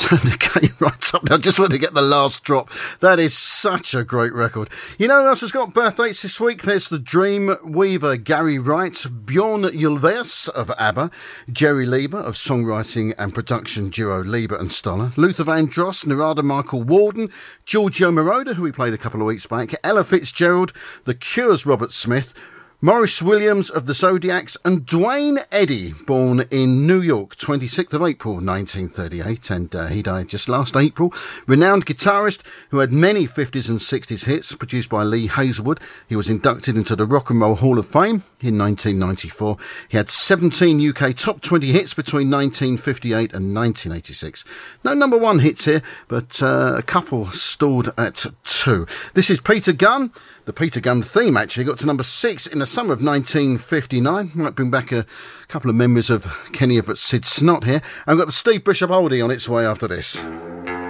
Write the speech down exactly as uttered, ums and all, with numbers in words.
turn the game right up. I just want to get the last drop. That is such a great record. You know who else has got birthdays this week? There's the Dream Weaver Gary Wright, Bjorn Ulvaeus of ABBA, Jerry Lieber of songwriting and production duo Lieber and Stoller, Luther Vandross, Narada Michael Walden, Giorgio Moroder, who we played a couple of weeks back, Ella Fitzgerald, The Cure's Robert Smith, Maurice Williams of the Zodiacs, and Dwayne Eddy, born in New York, twenty-sixth of April nineteen thirty-eight, and uh, he died just last April. Renowned guitarist who had many fifties and sixties hits produced by Lee Hazelwood. He was inducted into the Rock and Roll Hall of Fame in nineteen ninety-four. He had seventeen U K top twenty hits between nineteen fifty-eight and nineteen eighty-six. No number one hits here, but uh, a couple stalled at two. This is Peter Gunn. The Peter Gunn theme actually got to number six in the summer of nineteen fifty-nine. Might bring back a couple of memories of Kenny Everett, Sid Snot here. I've got the Steve Bishop oldie on its way after this.